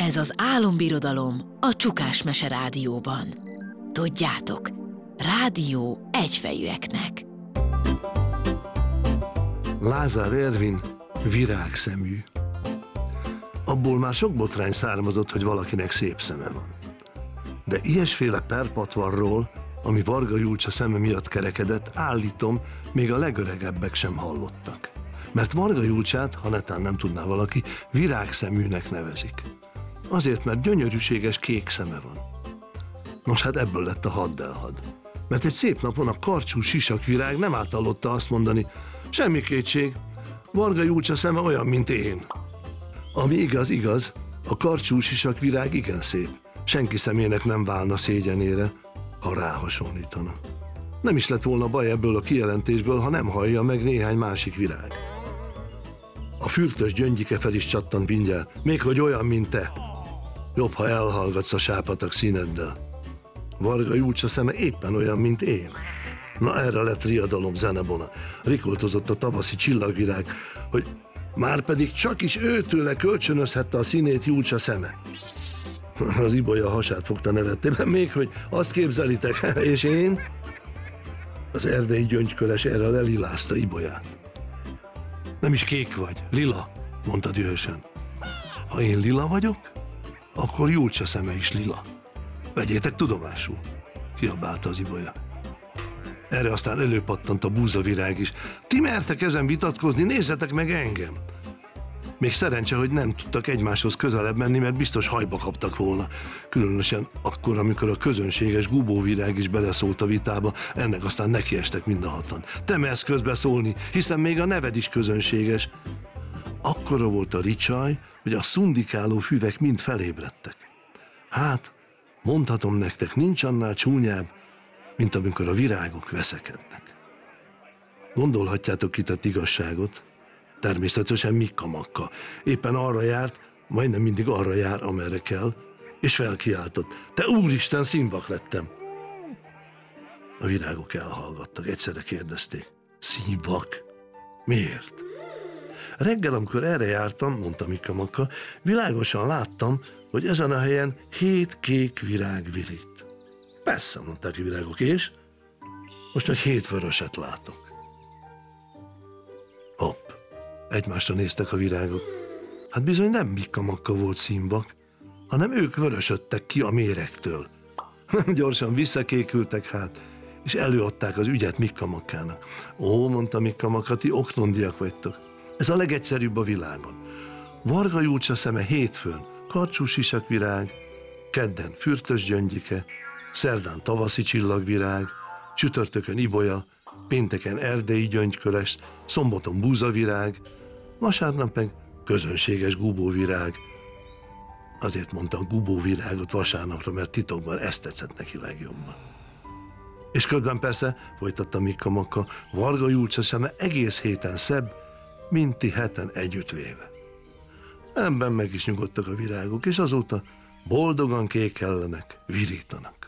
Ez az álombirodalom a Csukás Mese Rádióban. Tudjátok, rádió egyfejűeknek. Lázár Ervin virágszemű. Abból már sok botrány származott, hogy valakinek szép szeme van. De ilyesféle perpatvarról, ami Varga Julcsa szeme miatt kerekedett, állítom, még a legöregebbek sem hallottak. Mert Varga Julcsát, ha netán nem tudná valaki, virágszeműnek nevezik. Azért, mert gyönyörűséges kék szeme van. Nos, hát ebből lett a haddelhad. Mert egy szép napon a karcsú sisakvirág nem átallotta azt mondani, semmi kétség, Varga Julcsa szeme olyan, mint én. Ami igaz, a karcsú sisakvirág igen szép. Senki szemének nem válna szégyenére, ha ráhasonlítana. Nem is lett volna baj ebből a kijelentésből, ha nem hallja meg néhány másik virág. A fürtös gyöngyike fel is csattant mindjárt, még hogy olyan, mint te. Jobb, ha elhallgatsz a sápatak színeddel. Varga Julcsa szeme éppen olyan, mint én. Na erre lett riadalom zenebona. Rikoltozott a tavaszi csillagvirág, hogy márpedig csak is őtőle kölcsönözhette a színét Julcsa szeme. Az ibolya hasát fogta nevettében, még hogy azt képzelitek, és én? Az erdei gyöngyköles erre lelilázta ibolyát. Nem is kék vagy, lila, mondta dühösen. Ha én lila vagyok, akkor Julcsa szeme is lila. Vegyétek tudomásul, kiabálta az ibolya. Erre aztán előpattant a búzavirág is. Ti mertek ezen vitatkozni, nézzetek meg engem! Még szerencse, hogy nem tudtak egymáshoz közelebb menni, mert biztos hajba kaptak volna. Különösen akkor, amikor a közönséges gubóvirág is beleszólt a vitába, ennek aztán nekiestek mind a hatan. Te mersz közbeszólni, hiszen még a neved is közönséges. Akkora volt a ricsaj, hogy a szundikáló füvek mind felébredtek. Hát, mondhatom nektek, nincs annál csúnyább, mint amikor a virágok veszekednek. Gondolhatjátok, kitett igazságot? Természetesen Mikka Makka. Éppen arra járt, majdnem mindig arra jár, amerre kell, és felkiáltott. Te úristen, színvak lettem! A virágok elhallgattak, egyszerre kérdezték. Színvak? Miért? Reggel, amikor erre jártam, mondta Mikka Makka, világosan láttam, hogy ezen a helyen 7 kék virág virít. Persze, mondták a virágok, és? Most meg 7 vöröset látok. Hopp, egymásra néztek a virágok. Hát bizony nem Mikka Makka volt színvak, hanem ők vörösödtek ki a méregtől. Gyorsan visszakékültek hát, és előadták az ügyet Mikka Makkának. Ó, mondta Mikka Makka, ti oknondiak vagytok. Ez a legegyszerűbb a világon. Varga Julcsa szeme hétfőn karcsú sisakvirág, kedden fürtös gyöngyike, szerdán tavaszi csillagvirág, csütörtökön ibolya, pénteken erdei gyöngyköles, szombaton búzavirág, vasárnap meg közönséges gubóvirág. Azért mondta a gubóvirágot vasárnapra, mert titokban ezt tetszett neki legjobban. És közben persze, folytatta Mikka Makka, Varga Julcsa szeme egész héten szebb, mint ti heten együttvéve. Ebben meg is nyugodtak a virágok, és azóta boldogan kékellenek, virítanak.